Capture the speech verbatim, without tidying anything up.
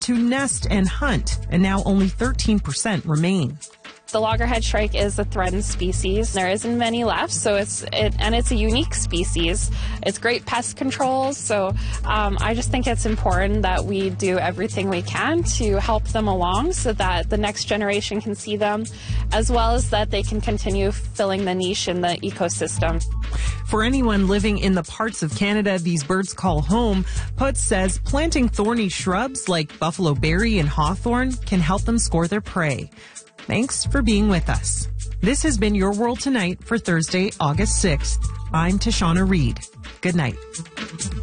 to nest and hunt, and now only thirteen percent remain. The loggerhead shrike is a threatened species. There isn't many left, so it's it, and it's a unique species. It's great pest control, so um, I just think it's important that we do everything we can to help them along so that the next generation can see them, as well as that they can continue filling the niche in the ecosystem. For anyone living in the parts of Canada these birds call home, Putz says planting thorny shrubs like buffalo berry and hawthorn can help them score their prey. Thanks for being with us. This has been Your World Tonight for Thursday, August sixth. I'm Tashana Reed. Good night.